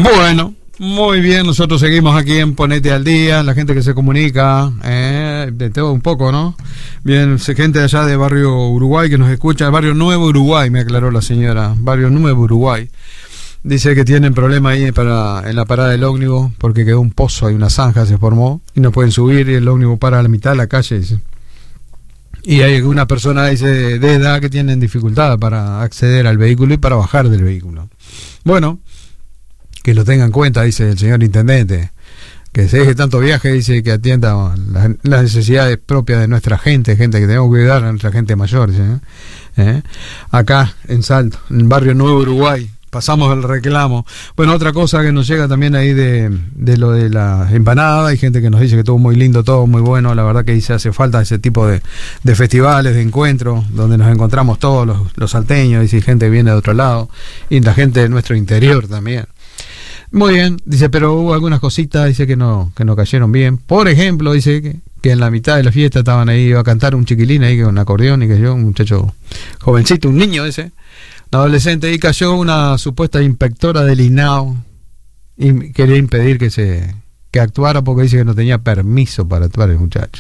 Bueno, muy bien, nosotros seguimos aquí en Ponete al Día, la gente que se comunica, de todo un poco, ¿no? Bien, gente allá de Barrio Uruguay que nos escucha, Barrio Nuevo Uruguay, me aclaró la señora, Barrio Nuevo Uruguay. Dice que tienen problema ahí en la parada del ómnibus, porque quedó un pozo, hay una zanja, se formó, y no pueden subir, y el ómnibus para a la mitad de la calle, dice. Y hay una persona, dice, de edad que tienen dificultad para acceder al vehículo y para bajar del vehículo. Bueno, que lo tengan en cuenta, dice el señor intendente, que se deje tanto viaje, dice, que atienda las necesidades propias de nuestra gente que tenemos que cuidar a nuestra gente mayor, dice, acá en Salto, en Barrio Nuevo Uruguay, pasamos el reclamo. Bueno, otra cosa que nos llega también ahí de lo de la empanada, hay gente que nos dice que todo muy lindo, todo muy bueno, la verdad que dice hace falta ese tipo de festivales, de encuentros, donde nos encontramos todos los salteños, dice, gente que viene de otro lado, y la gente de nuestro interior también. Muy bien, dice, pero hubo algunas cositas, dice, que no cayeron bien. Por ejemplo, dice que en la mitad de la fiesta estaban ahí, iba a cantar un chiquilín ahí con un acordeón, y que yo, un muchacho jovencito, un niño ese, un adolescente, y cayó una supuesta inspectora del INAO y quería impedir que actuara porque dice que no tenía permiso para actuar el muchacho.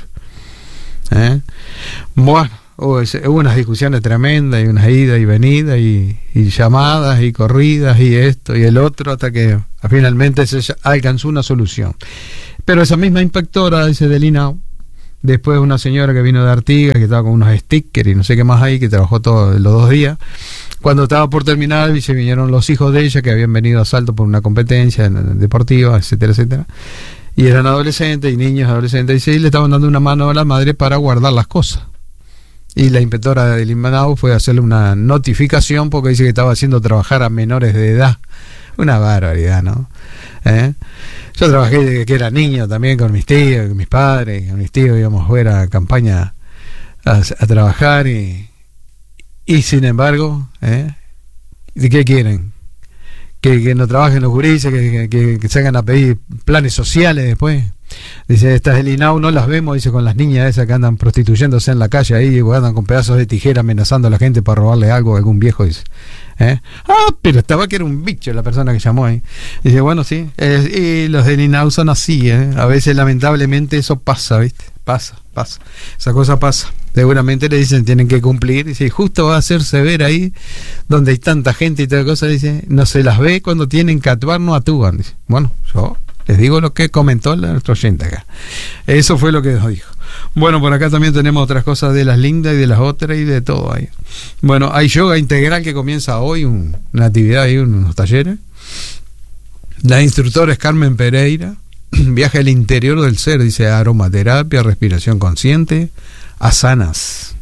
Bueno, hubo unas discusiones tremendas y unas idas y venidas y llamadas y corridas y esto y el otro, hasta que finalmente se alcanzó una solución. Pero esa misma inspectora, dice, del INAO, después una señora que vino de Artigas, que estaba con unos stickers y no sé qué más ahí, que trabajó todos los 2 días, cuando estaba por terminar, se vinieron los hijos de ella que habían venido a Salto por una competencia deportiva, etcétera, etcétera, y eran adolescentes y niños adolescentes, y le estaban dando una mano a la madre para guardar las cosas. Y la inspectora del INAO fue a hacerle una notificación porque dice que estaba haciendo trabajar a menores de edad. Una barbaridad, ¿no? Yo trabajé desde que era niño también con mis tíos, con mis padres, con mis tíos íbamos fuera a campaña a trabajar y sin embargo, ¿de qué quieren? Que no trabajen los gurises, que se hagan a pedir planes sociales después. Dice, estas del INAO no las vemos, dice, con las niñas esas que andan prostituyéndose en la calle ahí, andan con pedazos de tijera amenazando a la gente para robarle algo a algún viejo, dice. Pero estaba que era un bicho la persona que llamó ahí. Dice, bueno, sí, y los del INAO son así, a veces lamentablemente eso pasa, ¿viste? Pasa, esa cosa pasa. Seguramente le dicen tienen que cumplir, dice, justo va a hacerse ver ahí donde hay tanta gente y toda cosa, dice, no se las ve cuando tienen que actuar, no actúan, dice. Bueno, yo les digo lo que comentó nuestro oyente acá. Eso fue lo que nos dijo. Bueno, por acá también tenemos otras cosas de las lindas y de las otras y de todo ahí. Bueno, hay yoga integral que comienza hoy, una actividad ahí, unos talleres. La instructora es Carmen Pereira. Viaje al interior del ser, dice, aromaterapia, respiración consciente, asanas.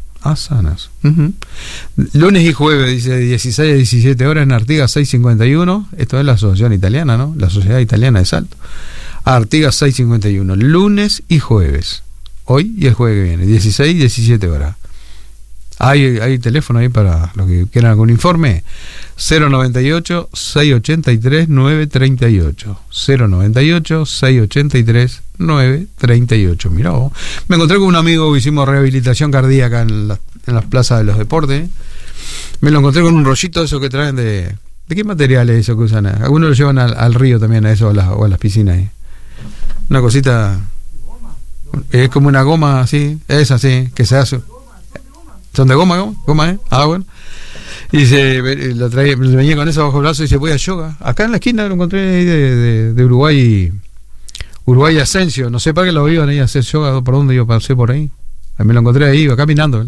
Lunes y jueves, dice, de 16 a 17 horas en Artigas 651. Esto es la asociación italiana, ¿no? La Sociedad Italiana de Salto. Artigas 651, lunes y jueves. Hoy y el jueves que viene, 16 y 17 horas. Hay teléfono ahí para los que quieran algún informe. 098-683-938. 098-683-938. Mirá vos. Me encontré con un amigo que hicimos rehabilitación cardíaca en las plazas de los deportes. Me lo encontré con un rollito de esos que traen de qué material es eso que usan. Algunos lo llevan al río también, a eso, o a las piscinas ahí. Una cosita. Es como una goma así, es así, que se hace. ¿Son de goma? ¿Goma, bueno. Y lo venía con eso bajo el brazo y dice, voy a yoga. Acá en la esquina lo encontré ahí de Uruguay y Asensio. No sé para qué lo iban ahí a hacer yoga, por dónde yo pasé por ahí. Me lo encontré ahí, iba caminando.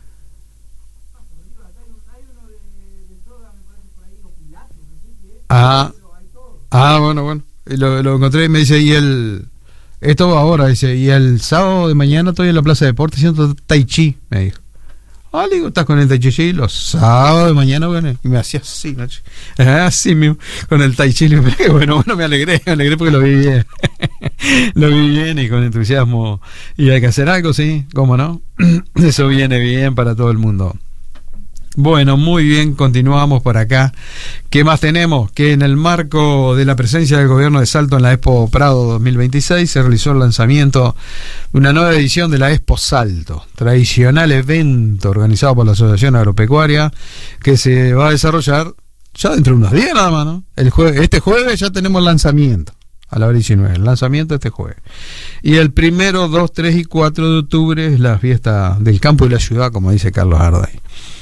Bueno. Y lo encontré y me dice, esto ahora, dice, y el sábado de mañana estoy en la plaza de deportes haciendo tai chi, me dijo. Le digo, ¿estás con el tai chi? Los sábados de mañana, bueno, y me hacía así, ¿no? Así mismo, con el tai chi. Bueno, me alegré porque lo vi bien. Lo vi bien y con entusiasmo. Y hay que hacer algo, sí, ¿cómo no? Eso viene bien para todo el mundo. Bueno, muy bien, continuamos por acá. ¿Qué más tenemos? Que en el marco de la presencia del gobierno de Salto en la Expo Prado 2026 se realizó el lanzamiento de una nueva edición de la Expo Salto, tradicional evento organizado por la Asociación Agropecuaria, que se va a desarrollar ya dentro de unos días nada más, ¿no? Este jueves ya tenemos lanzamiento a la hora 19, el lanzamiento este jueves. Y el 1, 2, 3 y 4 de octubre es la fiesta del campo y la ciudad, como dice Carlos Arday.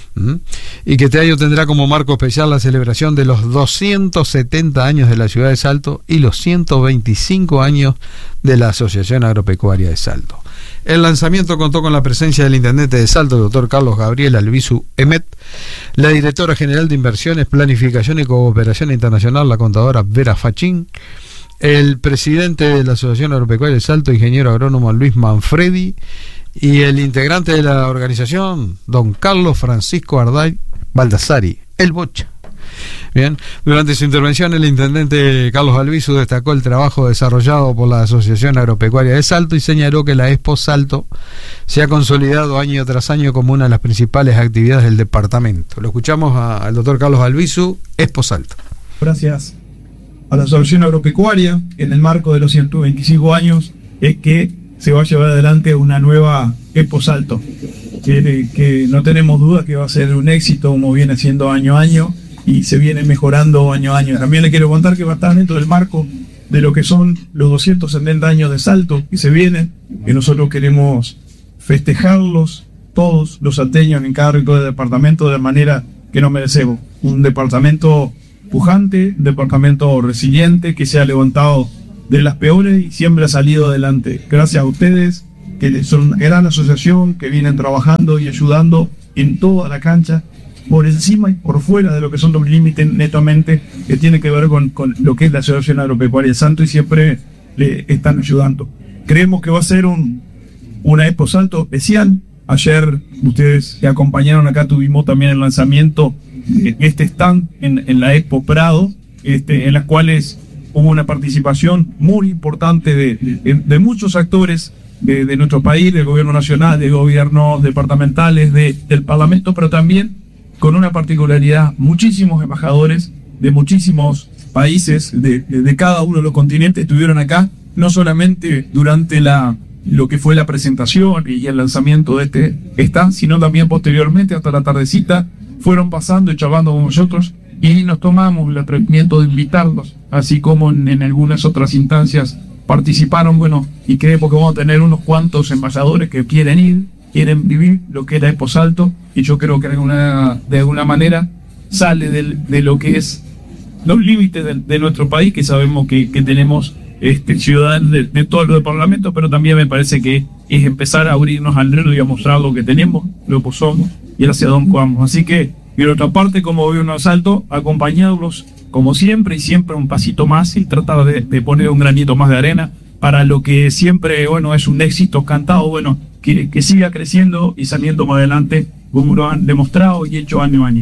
Y que este año tendrá como marco especial la celebración de los 270 años de la ciudad de Salto y los 125 años de la Asociación Agropecuaria de Salto. El lanzamiento contó con la presencia del intendente de Salto, el doctor Carlos Gabriel Albizu Emet, la directora general de Inversiones, Planificación y Cooperación Internacional, la contadora Vera Fachín, el presidente de la Asociación Agropecuaria de Salto, ingeniero agrónomo Luis Manfredi, y el integrante de la organización, don Carlos Francisco Arday Baldassari, el Bocha. Bien, durante su intervención el intendente Carlos Albizu destacó el trabajo desarrollado por la Asociación Agropecuaria de Salto y señaló que la Expo Salto se ha consolidado año tras año como una de las principales actividades del departamento. Lo escuchamos al doctor Carlos Albizu, Expo Salto. Gracias a la Asociación Agropecuaria, en el marco de los 125 años, es que se va a llevar adelante una nueva Expo Salto, que no tenemos duda que va a ser un éxito, como viene siendo año a año, y se viene mejorando año a año. También le quiero contar que va a estar dentro del marco de lo que son los 270 años de Salto que se vienen, que nosotros queremos festejarlos todos los salteños en cada rincón del departamento de la manera que nos merecemos. Un departamento pujante, un departamento resiliente, que se ha levantado de las peores y siempre ha salido adelante. Gracias a ustedes, que son una gran asociación, que vienen trabajando y ayudando en toda la cancha, por encima y por fuera de lo que son los límites netamente, que tiene que ver con lo que es la Asociación Agropecuaria de Salto, y siempre le están ayudando. Creemos que va a ser una Expo Salto especial. Ayer ustedes que acompañaron acá, tuvimos también el lanzamiento de este stand en la Expo Prado, en las cuales hubo una participación muy importante de muchos actores de nuestro país, del gobierno nacional, de gobiernos departamentales, del parlamento, pero también con una particularidad, muchísimos embajadores de muchísimos países, de cada uno de los continentes, estuvieron acá, no solamente durante lo que fue la presentación y el lanzamiento de este stand, sino también posteriormente, hasta la tardecita, fueron pasando y charlando con nosotros, y nos tomamos el atrevimiento de invitarlos, así como en algunas otras instancias participaron, y creemos que vamos a tener unos cuantos embajadores que quieren vivir lo que era Expo Salto, y yo creo que de alguna manera sale de lo que es los límites de nuestro país, que sabemos que tenemos ciudadanos de todos los departamentos, pero también me parece que es empezar a abrirnos al mundo y a mostrar lo que tenemos, lo que somos y hacia dónde vamos. Así que, de otra parte, como gobierno de Salto, acompañarlos como siempre, y siempre un pasito más, y tratar de poner un granito más de arena para lo que siempre, es un éxito cantado, que siga creciendo y saliendo más adelante, como lo han demostrado y hecho año a año.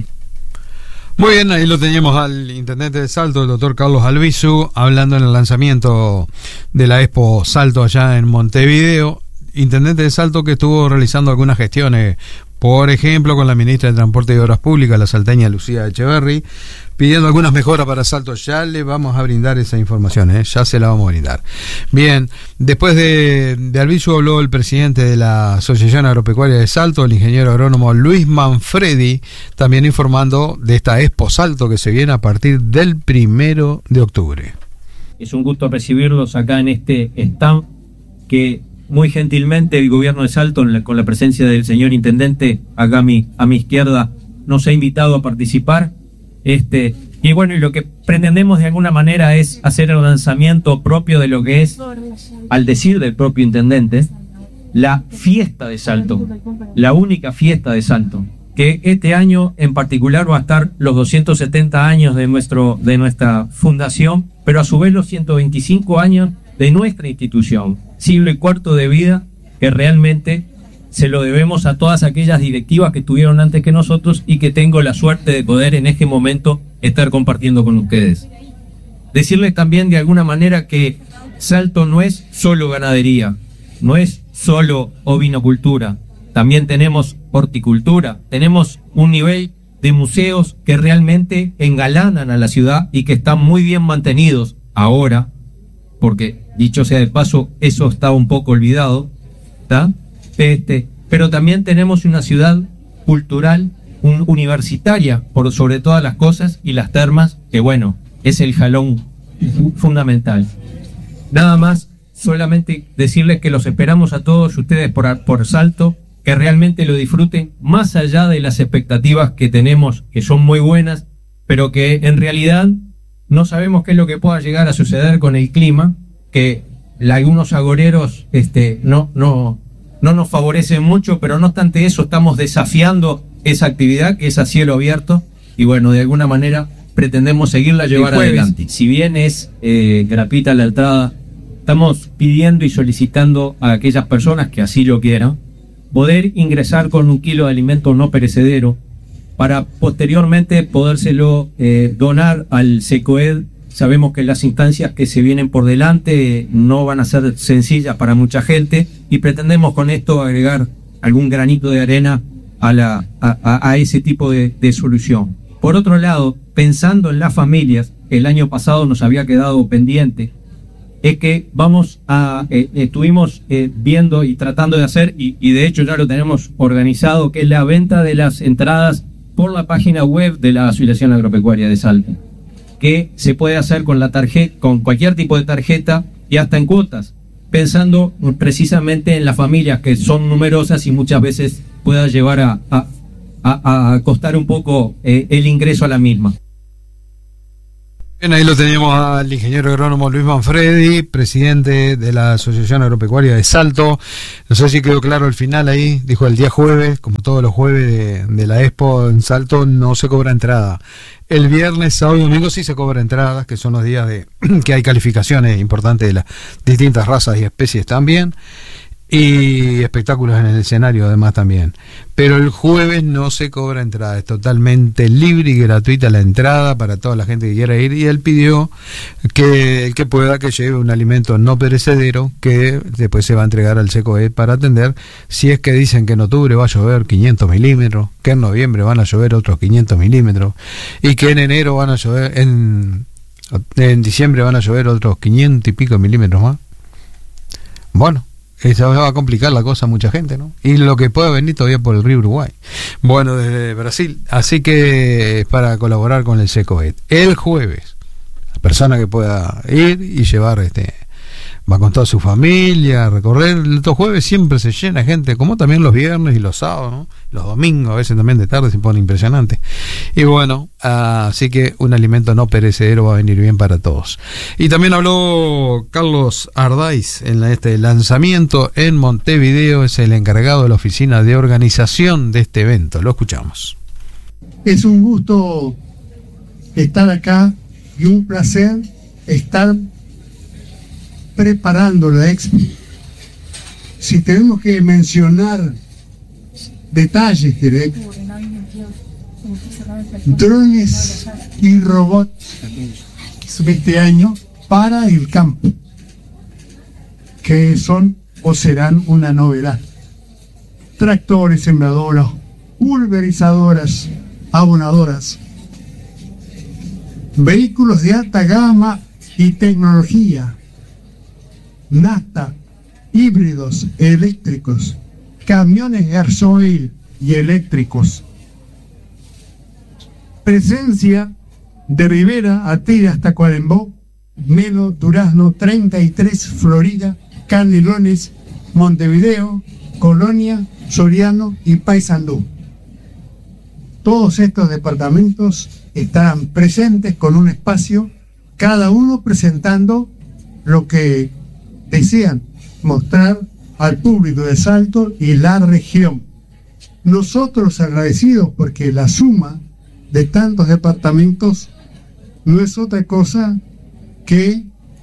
Muy bien, ahí lo teníamos al intendente de Salto, el doctor Carlos Albizu, hablando en el lanzamiento de la Expo Salto allá en Montevideo. Intendente de Salto que estuvo realizando algunas gestiones, por ejemplo, con la ministra de Transporte y Obras Públicas, la salteña Lucía Echeverri, pidiendo algunas mejoras para Salto. Ya le vamos a brindar esa información, ya se la vamos a brindar. Bien, después de Albizu habló el presidente de la Asociación Agropecuaria de Salto, el ingeniero agrónomo Luis Manfredi, también informando de esta Expo Salto que se viene a partir del 1 de octubre. Es un gusto recibirlos acá en este stand que muy gentilmente el gobierno de Salto, con la presencia del señor intendente acá a mi izquierda, nos ha invitado a participar. Y lo que pretendemos de alguna manera es hacer el lanzamiento propio de lo que es, al decir del propio intendente, la fiesta de Salto, la única fiesta de Salto, que este año en particular va a estar los 270 años de nuestra fundación, pero a su vez los 125 años de nuestra institución, siglo y cuarto de vida, que realmente se lo debemos a todas aquellas directivas que estuvieron antes que nosotros y que tengo la suerte de poder en este momento estar compartiendo con ustedes. Decirles también de alguna manera que Salto no es solo ganadería, no es solo ovinocultura, también tenemos horticultura, tenemos un nivel de museos que realmente engalanan a la ciudad y que están muy bien mantenidos ahora, porque dicho sea de paso, eso está un poco olvidado, ¿está? Pero también tenemos una ciudad cultural universitaria por sobre todas las cosas, y las termas, que bueno, es el jalón fundamental. Nada más, solamente decirles que los esperamos a todos ustedes por Salto, que realmente lo disfruten, más allá de las expectativas que tenemos, que son muy buenas, pero que en realidad no sabemos qué es lo que pueda llegar a suceder con el clima, que algunos agoreros no nos favorecen mucho, pero no obstante eso estamos desafiando esa actividad que es a cielo abierto, y bueno, de alguna manera pretendemos seguirla llevar adelante. Si bien es gratuita la entrada, estamos pidiendo y solicitando a aquellas personas que así lo quieran poder ingresar con 1 kilo de alimento no perecedero para posteriormente podérselo donar al SECOED. Sabemos que las instancias que se vienen por delante no van a ser sencillas para mucha gente, y pretendemos con esto agregar algún granito de arena a ese tipo de solución. Por otro lado, pensando en las familias, el año pasado nos había quedado pendiente, es que estuvimos viendo y tratando de hacer, y de hecho ya lo tenemos organizado, que es la venta de las entradas por la página web de la Asociación Agropecuaria de Salto, que se puede hacer con la tarjeta, con cualquier tipo de tarjeta y hasta en cuotas, pensando precisamente en las familias que son numerosas y muchas veces pueda llevar a costar un poco el ingreso a la misma. Bien, ahí lo teníamos al ingeniero agrónomo Luis Manfredi, presidente de la Asociación Agropecuaria de Salto. No sé si quedó claro al final ahí, dijo el día jueves, como todos los jueves de la Expo en Salto, no se cobra entrada. El viernes, sábado y domingo sí se cobra entradas, que son los días que hay calificaciones importantes de las distintas razas y especies también, y espectáculos en el escenario además también. Pero el jueves no se cobra entrada, es totalmente libre y gratuita la entrada para toda la gente que quiera ir, y él pidió que el que pueda que lleve un alimento no perecedero que después se va a entregar al SECOED para atender, si es que dicen que en octubre va a llover 500 milímetros, que en noviembre van a llover otros 500 milímetros, y que en enero van a llover, en diciembre van a llover otros 500 y pico milímetros más. Bueno, eso va a complicar la cosa a mucha gente, ¿no? Y lo que pueda venir todavía por el río Uruguay. Bueno, desde Brasil. Así que para colaborar con el SECOED. El jueves, la persona que pueda ir y llevar va con toda su familia a recorrer. Estos jueves siempre se llena gente, como también los viernes y los sábados, ¿no? Los domingos, a veces también de tarde se pone impresionante. Y bueno, así que un alimento no perecedero va a venir bien para todos. Y también habló Carlos Ardáiz en este lanzamiento en Montevideo, es el encargado de la oficina de organización de este evento. Lo escuchamos. Es un gusto estar acá y un placer estar preparando la Expo. Si tenemos que mencionar detalles de la Expo, drones y robots este año para el campo, que son o serán una novedad. Tractores, sembradoras, pulverizadoras, abonadoras, vehículos de alta gama y tecnología, nafta, híbridos, eléctricos, camiones gasoil y eléctricos. Presencia de Rivera, Atira hasta Cuarembó, Melo, Durazno, 33, Florida, Canelones, Montevideo, Colonia, Soriano y Paysandú. Todos estos departamentos estarán presentes con un espacio, cada uno presentando lo que desean mostrar al público de Salto y la región. Nosotros agradecidos porque la suma de tantos departamentos no es otra cosa que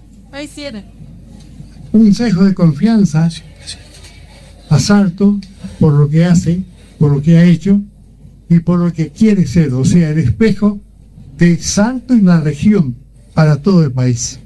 un sesgo de confianza a Salto por lo que hace, por lo que ha hecho y por lo que quiere ser, o sea, el espejo de Salto y la región para todo el país.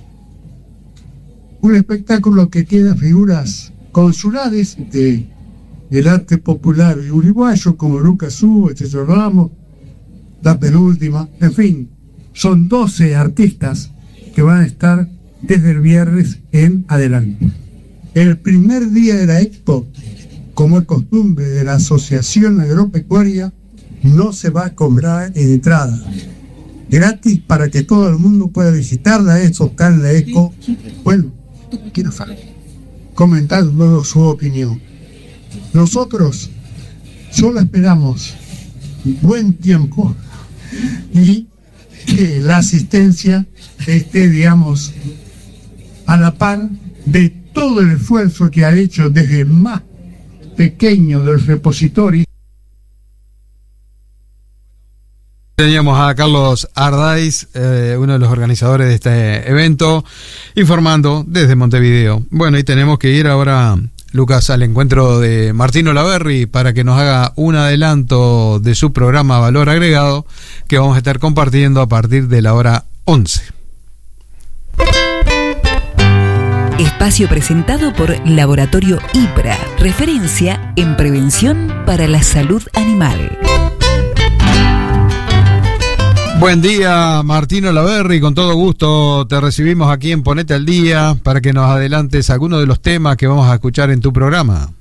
Un espectáculo que tiene figuras consulares del arte popular uruguayo como Lucas Hugo, Checho Ramos, La Penúltima, en fin, son 12 artistas que van a estar desde el viernes en adelante. El primer día de la Expo, como es costumbre de la Asociación Agropecuaria, no se va a cobrar entrada. Gratis para que todo el mundo pueda visitarla, eso está en la ECO. Bueno, quiero comentar luego su opinión. Nosotros solo esperamos buen tiempo y que la asistencia esté, digamos, a la par de todo el esfuerzo que ha hecho desde el más pequeño del repositorio. Teníamos a Carlos Ardáiz, uno de los organizadores de este evento, informando desde Montevideo. Bueno, y tenemos que ir ahora, Lucas, al encuentro de Martín Olaverri para que nos haga un adelanto de su programa Valor Agregado, que vamos a estar compartiendo a partir de la hora 11. Espacio presentado por Laboratorio IPRA, referencia en prevención para la salud animal. Buen día, Martín Olaverri, con todo gusto te recibimos aquí en Ponete al Día para que nos adelantes algunos de los temas que vamos a escuchar en tu programa.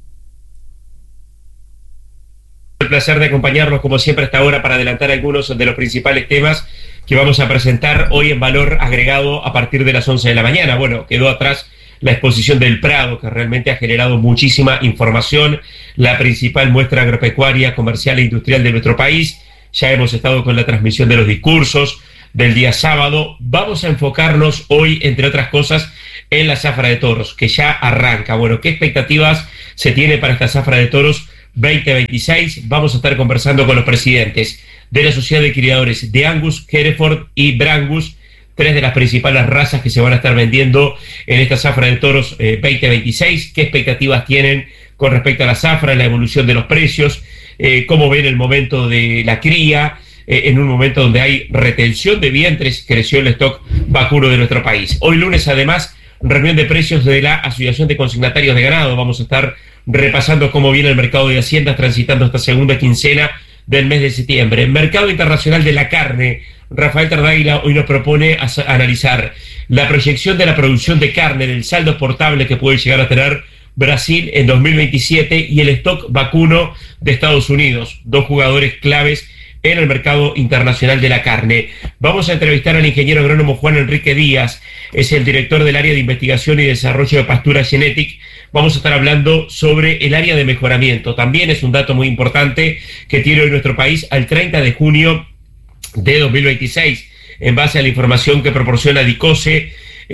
El placer de acompañarnos como siempre hasta ahora para adelantar algunos de los principales temas que vamos a presentar hoy en Valor Agregado a partir de las 11 de la mañana. Bueno, quedó atrás la exposición del Prado, que realmente ha generado muchísima información, la principal muestra agropecuaria, comercial e industrial de nuestro país. Ya hemos estado con la transmisión de los discursos del día sábado. Vamos a enfocarnos hoy, entre otras cosas, en la zafra de toros, que ya arranca. Bueno, ¿qué expectativas se tiene para esta zafra de toros 2026? Vamos a estar conversando con los presidentes de la Sociedad de Criadores de Angus, Hereford y Brangus, tres de las principales razas que se van a estar vendiendo en esta zafra de toros 2026. ¿Qué expectativas tienen con respecto a la zafra, la evolución de los precios? Cómo ven el momento de la cría, en un momento donde hay retención de vientres, creció el stock vacuno de nuestro país. Hoy lunes, además, reunión de precios de la Asociación de Consignatarios de Ganado. Vamos a estar repasando cómo viene el mercado de haciendas transitando esta segunda quincena del mes de septiembre. El mercado internacional de la carne, Rafael Tardaila hoy nos propone analizar la proyección de la producción de carne, del saldo exportable que puede llegar a tener Brasil en 2027 y el stock vacuno de Estados Unidos, dos jugadores claves en el mercado internacional de la carne. Vamos a entrevistar al ingeniero agrónomo Juan Enrique Díaz, es el director del área de investigación y desarrollo de Pastura Genetic. Vamos a estar hablando sobre el área de mejoramiento. También es un dato muy importante que tiene hoy nuestro país al 30 de junio de 2026, en base a la información que proporciona DICOSE,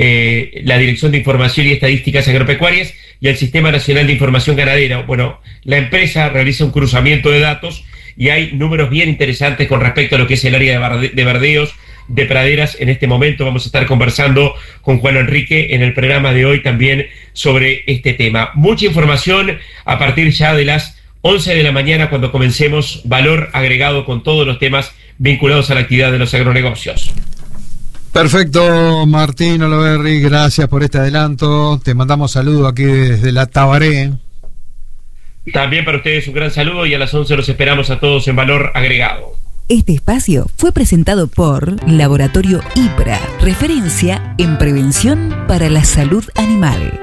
la Dirección de Información y Estadísticas Agropecuarias, y el Sistema Nacional de Información Ganadera. Bueno, la empresa realiza un cruzamiento de datos y hay números bien interesantes con respecto a lo que es el área de verdeos, de praderas. En este momento vamos a estar conversando con Juan Enrique en el programa de hoy también sobre este tema. Mucha información a partir ya de las 11 de la mañana cuando comencemos Valor Agregado con todos los temas vinculados a la actividad de los agronegocios. Perfecto, Martín Olaverri, gracias por este adelanto. Te mandamos saludos aquí desde la Tabaré. También para ustedes un gran saludo y a las 11 los esperamos a todos en Valor Agregado. Este espacio fue presentado por Laboratorio IPRA, referencia en prevención para la salud animal.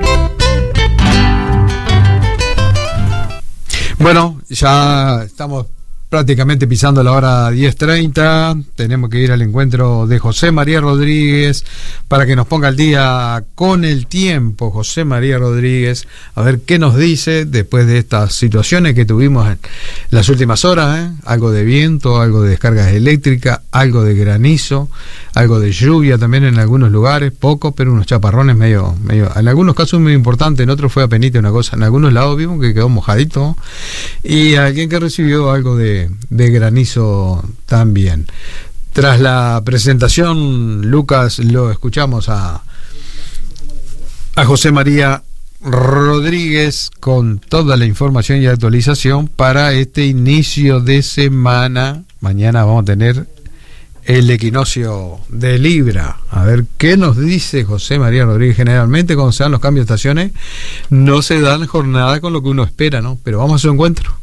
Bueno, ya estamos prácticamente pisando la hora 10:30, tenemos que ir al encuentro de José María Rodríguez para que nos ponga al día con el tiempo. José María Rodríguez, a ver qué nos dice después de estas situaciones que tuvimos en las últimas horas, algo de viento, algo de descargas eléctricas, algo de granizo, algo de lluvia también en algunos lugares, poco, pero unos chaparrones medio, en algunos casos muy importantes, en otros fue apenita una cosa, en algunos lados vimos que quedó mojadito, y alguien que recibió algo de granizo también. Tras la presentación, Lucas, lo escuchamos a José María Rodríguez con toda la información y actualización para este inicio de semana. Mañana vamos a tener el equinoccio de Libra. A ver qué nos dice José María Rodríguez. Generalmente cuando se dan los cambios de estaciones no se dan jornada con lo que uno espera, ¿no? Pero vamos a su encuentro.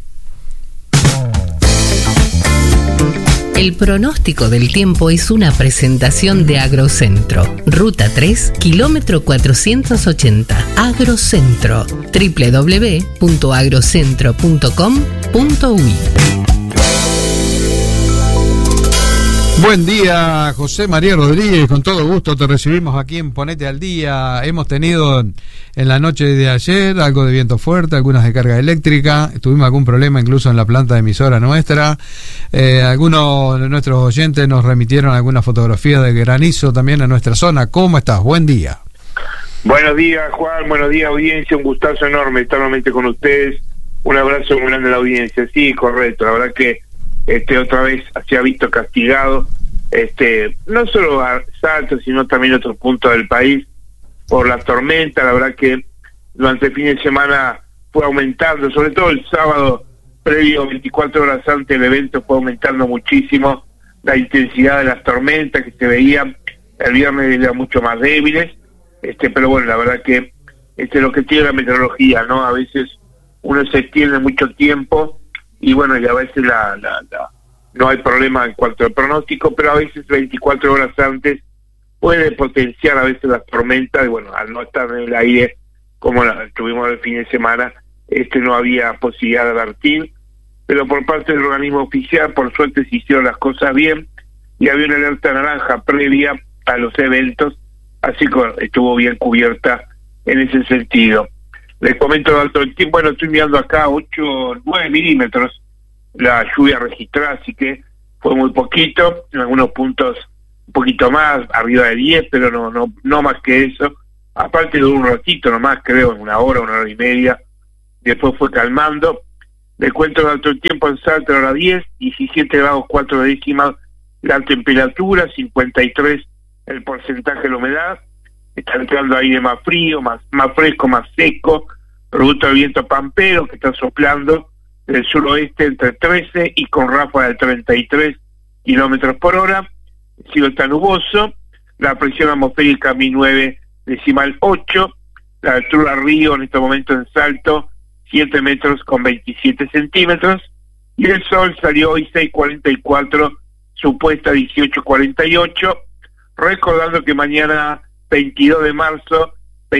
El pronóstico del tiempo es una presentación de Agrocentro. Ruta 3, kilómetro 480. Agrocentro. www.agrocentro.com.uy. Buen día, José María Rodríguez, con todo gusto te recibimos aquí en Ponete al Día. Hemos tenido en la noche de ayer algo de viento fuerte, algunas de carga eléctrica, tuvimos algún problema incluso en la planta de emisora nuestra. Algunos de nuestros oyentes nos remitieron algunas fotografías de granizo también en nuestra zona. ¿Cómo estás? Buen día. Buenos días, Juan, buenos días, audiencia, un gustazo enorme estar nuevamente con ustedes. Un abrazo muy grande a la audiencia. Sí, correcto, la verdad que otra vez se ha visto castigado, no solo a Salto, sino también otros puntos del país por las tormentas. La verdad que durante el fin de semana fue aumentando, sobre todo el sábado previo, 24 horas antes del evento, fue aumentando muchísimo la intensidad de las tormentas que se veían. El viernes eran mucho más débiles, pero bueno, la verdad que es lo que tiene la meteorología, ¿no? A veces uno se extiende mucho tiempo y bueno, y a veces no hay problema en cuanto al pronóstico, pero a veces 24 horas antes puede potenciar a veces las tormentas, y bueno, al no estar en el aire como la tuvimos el fin de semana, no había posibilidad de advertir, pero por parte del organismo oficial, por suerte se hicieron las cosas bien, y había una alerta naranja previa a los eventos, así que estuvo bien cubierta en ese sentido. Les comento el alto del tiempo, bueno, estoy mirando acá 9 milímetros la lluvia registrada, así que fue muy poquito, en algunos puntos un poquito más, arriba de 10, pero no más que eso, aparte de un ratito nomás, creo, en una hora y media, después fue calmando. Les cuento el alto del tiempo en Salta, ahora 10, 17 grados 4 décimas la temperatura, 53 el porcentaje de la humedad. Está entrando aire más frío, más fresco, más seco, producto del viento pampero que está soplando del suroeste entre 13 y con ráfaga de 33 kilómetros por hora. El cielo está nuboso, la presión atmosférica 1009,8, la altura río en este momento en Salto 7 metros con 27 centímetros, y el sol salió hoy 6:44, supuesta 18:48, recordando que mañana 22 de marzo,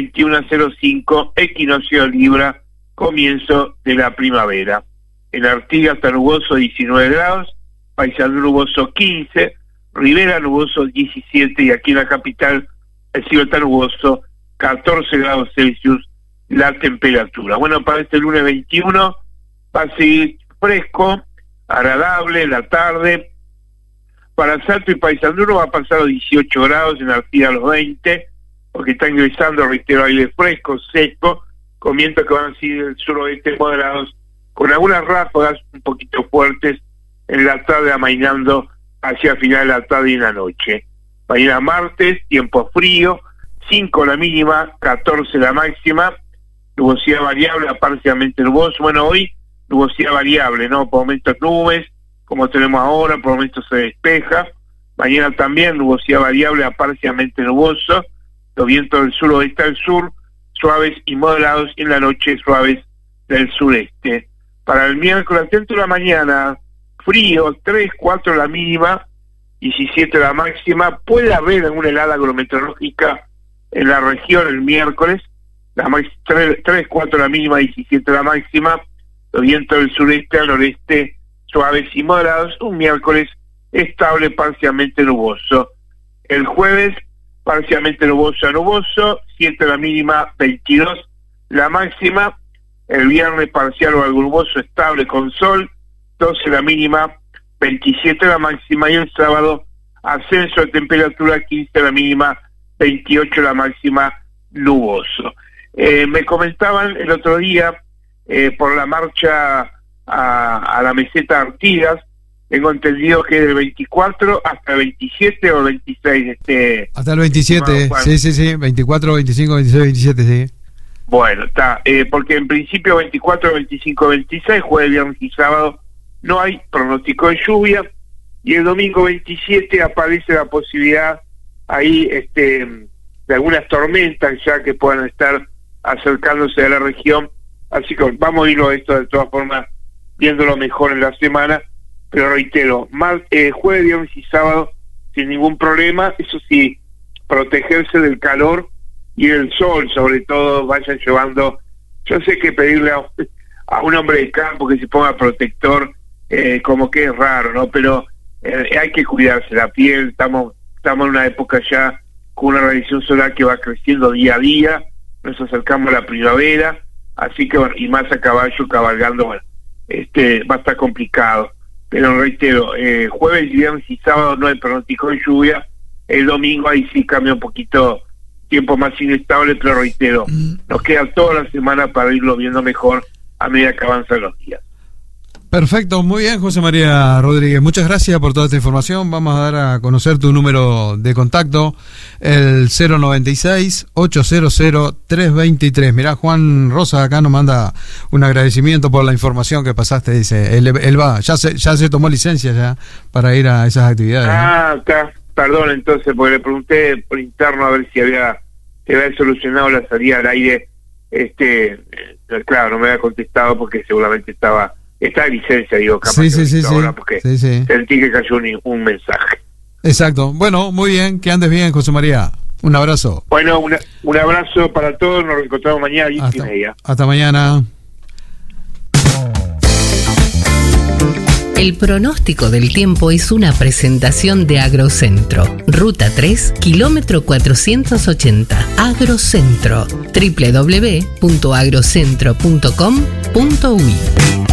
21:05, equinoccio de Libra, comienzo de la primavera. En Artigas está nuboso 19 grados, Paysandú nuboso 15, Rivera nuboso 17, y aquí en la capital el cielo está nuboso 14 grados Celsius la temperatura. Bueno, para este lunes 21 va a seguir fresco, agradable en la tarde. Para Salto y Paysandú va a pasar a 18 grados, en Artigas a los 20, porque está ingresando, reitero, aire fresco, seco, con vientos que van a seguir del suroeste moderados, con algunas ráfagas un poquito fuertes en la tarde, amainando hacia final de la tarde y en la noche. Mañana martes, tiempo frío, 5 la mínima, 14 la máxima, nubosidad variable a parcialmente nuboso. Bueno, hoy nubosidad variable, ¿no? Por momentos nubes, como tenemos ahora, por momentos se despeja. Mañana también nubosidad variable a parcialmente nuboso, los vientos del suroeste al sur, suaves y moderados, y en la noche suaves del sureste. Para el miércoles, atento a la mañana, frío, 3, 4 la mínima, 17 la máxima. Puede haber alguna helada agrometeorológica en la región el miércoles, 3, 4 la mínima, 17 la máxima, los vientos del sureste al noreste suaves y moderados, un miércoles estable, parcialmente nuboso. El jueves, parcialmente nuboso a nuboso, 7 la mínima, 22 la máxima. El viernes parcial o algo nuboso, estable con sol, 12 la mínima, 27 la máxima, y el sábado ascenso de temperatura, 15 la mínima, 28 la máxima, nuboso. Me comentaban el otro día por la marcha a la meseta Artigas, tengo entendido que del 24 hasta el 27 o 26. Hasta el 27, sí, 24, 25, 26, 27, sí. Bueno, está, porque en principio 24, 25, 26, jueves, viernes y sábado, no hay pronóstico de lluvia, y el domingo 27 aparece la posibilidad ahí de algunas tormentas ya que puedan estar acercándose a la región, así que vamos a irlo esto de todas formas viéndolo mejor en la semana, pero reitero, jueves, viernes y sábado sin ningún problema, eso sí, protegerse del calor y del sol, sobre todo, vayan llevando, yo sé que pedirle a un hombre de campo que se ponga protector, como que es raro, ¿no? Pero hay que cuidarse la piel, estamos en una época ya con una radiación solar que va creciendo día a día, nos acercamos a la primavera, así que bueno, y más a caballo cabalgando, bueno, va a estar complicado, pero reitero, jueves, viernes y sábado no hay pronóstico de lluvia, el domingo ahí sí cambia un poquito, tiempo más inestable, pero reitero, nos queda toda la semana para irlo viendo mejor a medida que avanzan los días. Perfecto, muy bien, José María Rodríguez. Muchas gracias por toda esta información. Vamos a dar a conocer tu número de contacto, el 096-800-323. Mirá, Juan Rosa acá nos manda un agradecimiento por la información que pasaste. Dice, él va, ya se tomó licencia ya para ir a esas actividades. Acá, perdón, entonces, porque le pregunté por interno a ver si había solucionado la salida al aire. Claro, no me había contestado porque seguramente está en licencia, digo, capaz sí, ahora porque sentí que cayó un mensaje. Exacto. Bueno, muy bien, que andes bien, José María. Un abrazo. Bueno, un abrazo para todos, nos reencontramos mañana a 10:30. Hasta mañana. El pronóstico del tiempo es una presentación de Agrocentro. Ruta 3, kilómetro 480. Agrocentro. www.agrocentro.com.uy